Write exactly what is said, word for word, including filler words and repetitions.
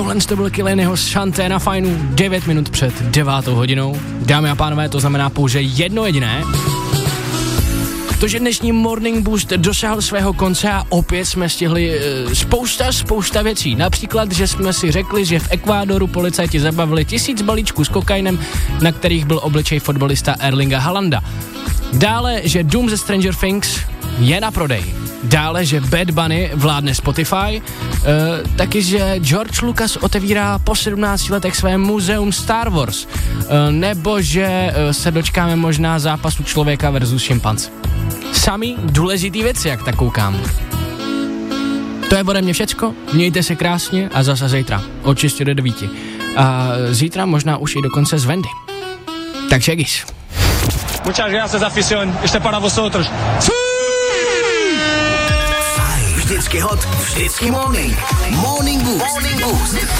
Tohle to byl Kylianyho Šanté na Fajnu devět minut před devátou hodinou. Dámy a pánové, to znamená pouze jedno jediné. To, že dnešní Morning Boost dosáhl svého konce a opět jsme stihli e, spousta, spousta věcí. Například, že jsme si řekli, že v Ekvádoru policajti zabavili tisíc balíčků s kokainem, na kterých byl obličej fotbalista Erlinga Haalanda. Dále, že Doom ze Stranger Things je na prodej. Dále, že Bad Bunny vládne Spotify. E, taky, že George Lucas otevírá po sedmnácti letech své muzeum Star Wars. E, nebo, že e, se dočkáme možná zápasu člověka versus šimpanz. Sami důležitý věci, jak tak koukám. To je ode mě všecko, mějte se krásně a zase zítra od šesti do devíti. A zítra možná už i dokonce z Wendy. Takže gis. Muchas gracias, afición. Ještě para vosotros. Vždycky hot, vždycky morning. Morning Boost. Morning Boost.